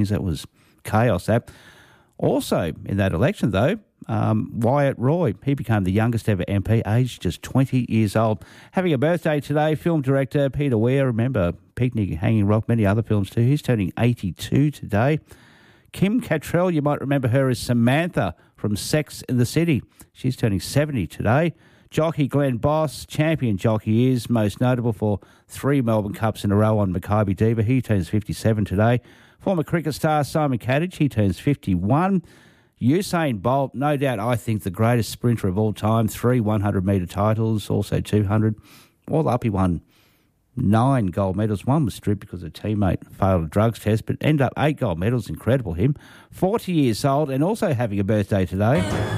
Greens. That was chaos, that. Also in that election, though, Wyatt Roy, he became the youngest ever MP, aged just 20 years old. Having a birthday today, film director Peter Weir, remember Picnic, Hanging Rock, many other films too. He's turning 82 today. Kim Cattrall, you might remember her as Samantha from Sex and the City. She's turning 70 today. Jockey Glenn Boss, champion jockey, is most notable for 3 Melbourne Cups in a row on Maccabi Diva. He turns 57 today. Former cricket star Simon Katich, he turns 51. Usain Bolt, no doubt, I think, the greatest sprinter of all time. 3 100-metre titles, also 200. All up, he won 9 gold medals. One was stripped because a teammate failed a drugs test, but ended up 8 gold medals. Incredible, him. 40 years old and also having a birthday today.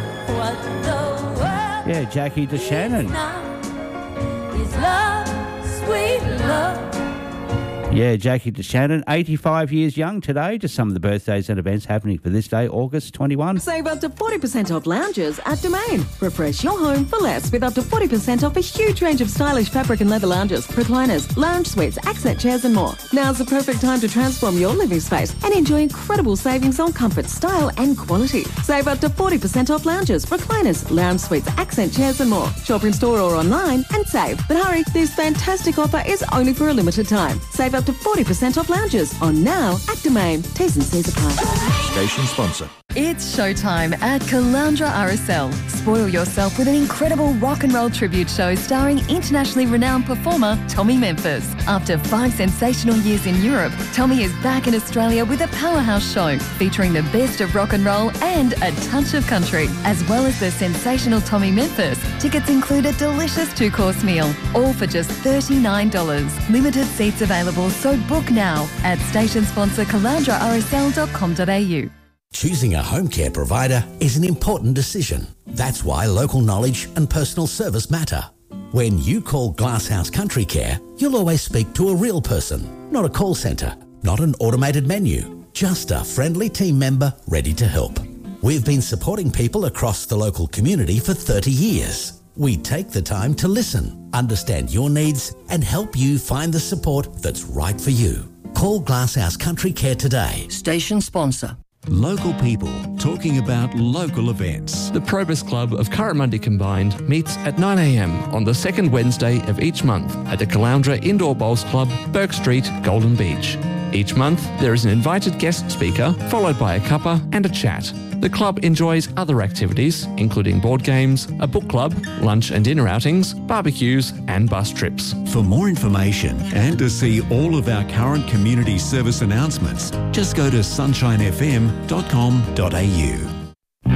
Yeah, Jackie DeShannon. Is love, sweet love. Yeah, Jackie DeShannon, 85 years young today. Just some of the birthdays and events happening for this day, August 21. Save up to 40% off lounges at Domain. Refresh your home for less with up to 40% off a huge range of stylish fabric and leather lounges, recliners, lounge suites, accent chairs and more. Now's the perfect time to transform your living space and enjoy incredible savings on comfort, style and quality. Save up to 40% off lounges, recliners, lounge suites, accent chairs and more. Shop in store or online and save. But hurry, this fantastic offer is only for a limited time. Save up to 40% off lounges on now at Domain. T's and C's apply. Station sponsor. It's showtime at Caloundra RSL. Spoil yourself with an incredible rock and roll tribute show starring internationally renowned performer Tommy Memphis. After 5 sensational years in Europe, Tommy is back in Australia with a powerhouse show featuring the best of rock and roll and a touch of country. As well as the sensational Tommy Memphis, tickets include a delicious 2-course meal, all for just $39. Limited seats available, so book now at station sponsor calandrarsl.com.au. Choosing a home care provider is an important decision. That's why local knowledge and personal service matter. When you call Glasshouse Country Care, you'll always speak to a real person, not a call centre, not an automated menu, just a friendly team member ready to help. We've been supporting people across the local community for 30 years. We take the time to listen, understand your needs and help you find the support that's right for you. Call Glasshouse Country Care today. Station sponsor. Local people talking about local events. The Probus Club of Currimundi Combined meets at 9 a.m. on the second Wednesday of each month at the Caloundra Indoor Bowls Club, Burke Street, Golden Beach. Each month, there is an invited guest speaker, followed by a cuppa and a chat. The club enjoys other activities, including board games, a book club, lunch and dinner outings, barbecues and bus trips. For more information and to see all of our current community service announcements, just go to sunshinefm.com.au.